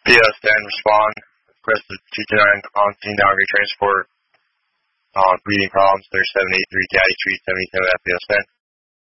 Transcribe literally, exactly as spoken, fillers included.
P S ten, respond. Requested two two nine on scene downgrade transport. On breathing problems, thirty-seven eighty-three Caddy Street, seventy-seven F P S ten.